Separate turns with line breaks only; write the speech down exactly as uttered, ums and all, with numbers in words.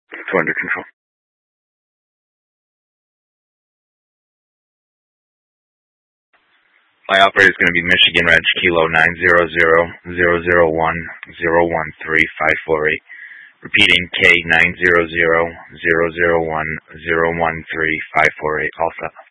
Two under control. My operator is going to be Michigan Reg Kilo nine zero zero zero zero one zero one three five four eight. Repeating K nine zero zero zero zero one zero one three five four eight. All set.